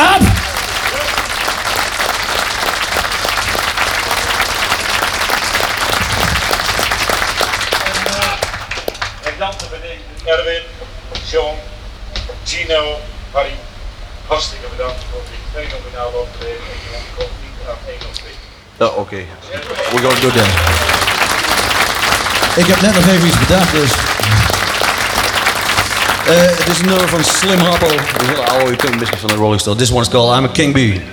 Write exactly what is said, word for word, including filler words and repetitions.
up! En dan te beneden Erwin, John, Gino, Harry. Hartstikke bedankt voor dit fenomenale optreden. En John komt niet aan één of twee. Ja, oké. Okay. We gaan do that. Ik heb net nog even iets bedacht, dus... Uh, het is een nummer van Slim Harpo. Een hele oude, je kunt misschien van de Rolling Stone. This one's called I'm a King Bee.